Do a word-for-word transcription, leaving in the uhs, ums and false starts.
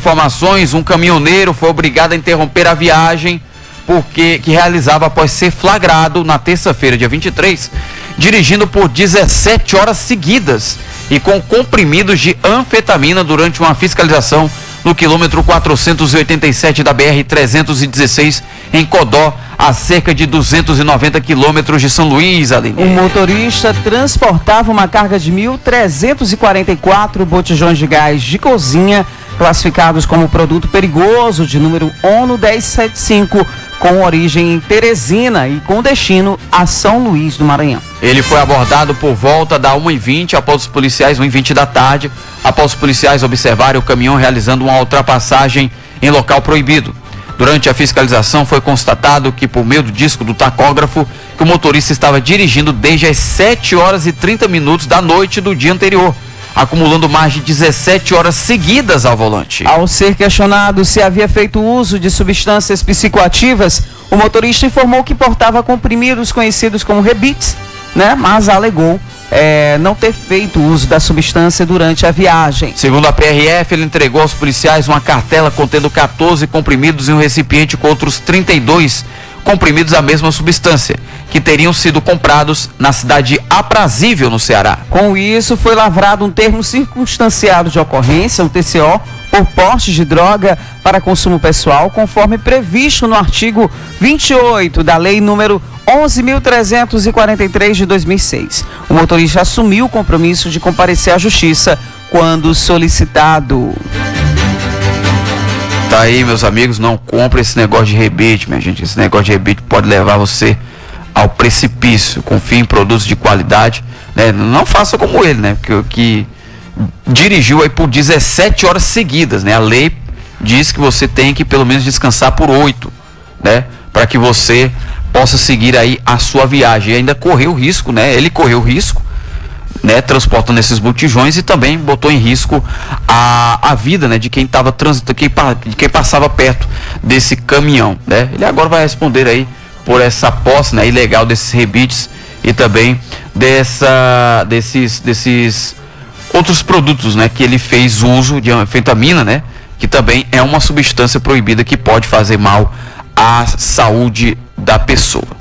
informações, um caminhoneiro foi obrigado a interromper a viagem porque que realizava após ser flagrado na terça-feira, dia vinte e três, dirigindo por dezessete horas seguidas e com comprimidos de anfetamina durante uma fiscalização no quilômetro quatrocentos e oitenta e sete da B R trezentos e dezesseis em Codó, a cerca de duzentos e noventa quilômetros de São Luís, Aline. O motorista transportava uma carga de mil trezentos e quarenta e quatro botijões de gás de cozinha, classificados como produto perigoso, de número ONU dez setenta e cinco, com origem em Teresina e com destino a São Luís do Maranhão. Ele foi abordado por volta da uma e vinte, após os policiais, uma e vinte da tarde, após os policiais observarem o caminhão realizando uma ultrapassagem em local proibido. Durante a fiscalização foi constatado que, por meio do disco do tacógrafo, que o motorista estava dirigindo desde as sete horas e trinta minutos da noite do dia anterior, acumulando mais de dezessete horas seguidas ao volante. Ao ser questionado se havia feito uso de substâncias psicoativas, o motorista informou que portava comprimidos conhecidos como Rebits, né? Mas alegou é, não ter feito uso da substância durante a viagem. Segundo a P R F, ele entregou aos policiais uma cartela contendo quatorze comprimidos e um recipiente com outros trinta e dois comprimidos da mesma substância, que teriam sido comprados na cidade de Aprazível, no Ceará. Com isso, foi lavrado um termo circunstanciado de ocorrência, um T C O, por porte de droga para consumo pessoal, conforme previsto no artigo vinte e oito da Lei número onze mil trezentos e quarenta e três de dois mil e seis. O motorista assumiu o compromisso de comparecer à justiça quando solicitado. Tá aí, meus amigos, não compre esse negócio de rebite, minha gente. Esse negócio de rebite pode levar você ao precipício. Confie em produtos de qualidade, né? Não faça como ele, né? Que, que dirigiu aí por dezessete horas seguidas, né? A lei diz que você tem que pelo menos descansar por oito, né? Para que você possa seguir aí a sua viagem. E ainda correu risco, né? Ele correu risco, né, transportando esses botijões, e também botou em risco a, a vida, né, de quem estava transitando, quem, de quem passava perto desse caminhão, né? Ele agora vai responder aí por essa posse, né, ilegal desses rebites e também dessa, desses, desses outros produtos, né, que ele fez uso de anfetamina, né, que também é uma substância proibida que pode fazer mal à saúde da pessoa.